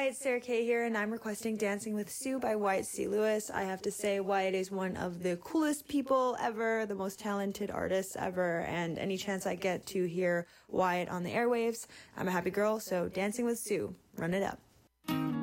it's Sarah Kay here, and I'm requesting Dancing with Sue by Wyatt C. Lewis. I have to say, Wyatt is one of the coolest people ever, the most talented artists ever, and any chance I get to hear Wyatt on the airwaves, I'm a happy girl, so Dancing with Sue, run it up.